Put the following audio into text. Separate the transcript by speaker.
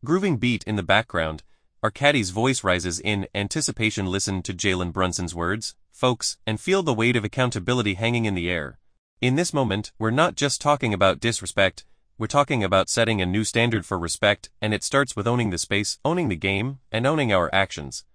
Speaker 1: Grooving beat in the background, our caddy's voice rises in anticipation. Listen to Jalen Brunson's words, folks, and feel the weight of accountability hanging in the air. In this moment, we're not just talking about disrespect, we're talking about setting a new standard for respect, and it starts with owning the space, owning the game, and owning our actions.